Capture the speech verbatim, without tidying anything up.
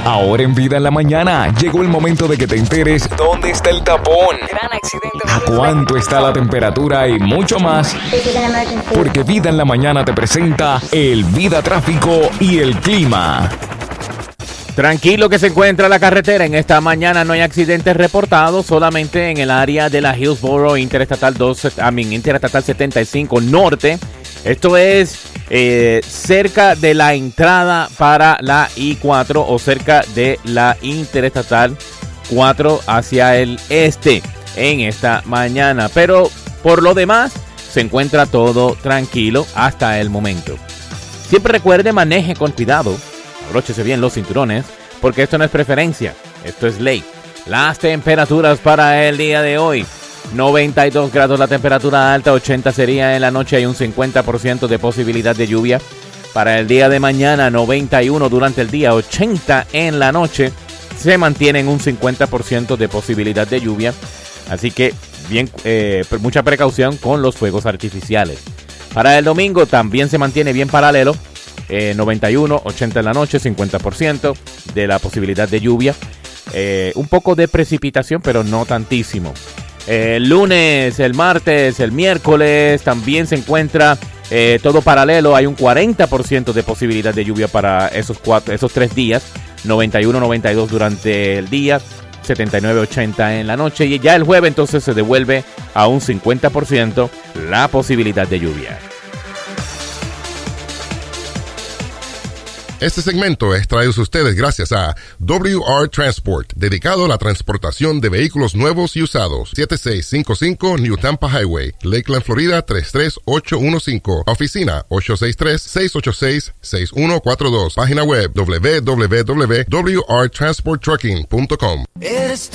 Ahora en Vida en la Mañana llegó el momento de que te enteres dónde está el tapón, gran accidente, a cuánto está la temperatura y mucho más. Porque Vida en la Mañana te presenta el Vida Tráfico y el Clima. Tranquilo que se encuentra la carretera. En esta mañana no hay accidentes reportados, solamente en el área de la Hillsborough Interestatal dos, I mean, Interestatal setenta y cinco Norte. Esto es eh, cerca de la entrada para la I cuatro o cerca de la Interestatal cuatro hacia el este en esta mañana. Pero por lo demás se encuentra todo tranquilo hasta el momento. Siempre recuerde, maneje con cuidado. Abróchese bien los cinturones, porque esto no es preferencia, esto es ley. Las temperaturas para el día de hoy: noventa y dos grados la temperatura alta, ochenta sería en la noche, hay un cincuenta por ciento de posibilidad de lluvia. Para el día de mañana, noventa y uno durante el día, ochenta en la noche, se mantiene en un cincuenta por ciento de posibilidad de lluvia. Así que bien, eh, mucha precaución con los fuegos artificiales. Para el domingo también se mantiene bien paralelo. Eh, noventa y uno, ochenta en la noche, cincuenta por ciento de la posibilidad de lluvia. Eh, un poco de precipitación, pero no tantísimo. El eh, lunes, el martes, el miércoles también se encuentra eh, todo paralelo. Hay un cuarenta por ciento de posibilidad de lluvia para esos, cuatro, esos tres días. noventa y uno, noventa y dos durante el día, setenta y nueve, ochenta en la noche. Y ya el jueves entonces se devuelve a un cincuenta por ciento la posibilidad de lluvia. Este segmento es traído a ustedes gracias a W R Transport, dedicado a la transportación de vehículos nuevos y usados. siete seis cinco cinco New Tampa Highway, Lakeland, Florida tres tres ocho uno cinco. Oficina ocho seis tres, seis ocho seis, seis uno cuatro dos. Página web w w w punto w r transport trucking punto com.